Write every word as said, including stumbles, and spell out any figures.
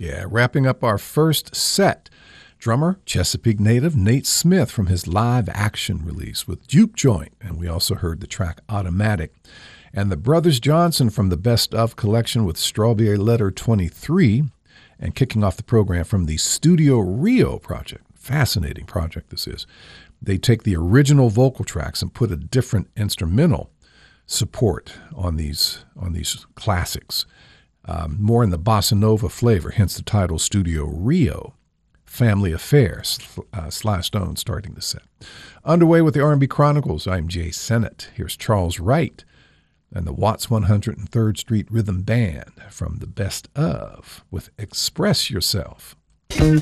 Yeah, wrapping up our first set, drummer, Chesapeake native Nate Smith from his live action release with Juke Joint, and we also heard the track Automatic. And the Brothers Johnson from the Best Of collection with Strawberry Letter twenty-three, and kicking off the program from the Studio Rio project. Fascinating project this is. They take the original vocal tracks and put a different instrumental support on these on these classics, um, more in the bossa nova flavor, hence the title Studio Rio. Family Affair, uh, Sly Stone starting the set. Underway with the R and B Chronicles, I'm Jay Sennett. Here's Charles Wright and the Watts one hundred third Street Rhythm Band from the Best Of with Express Yourself.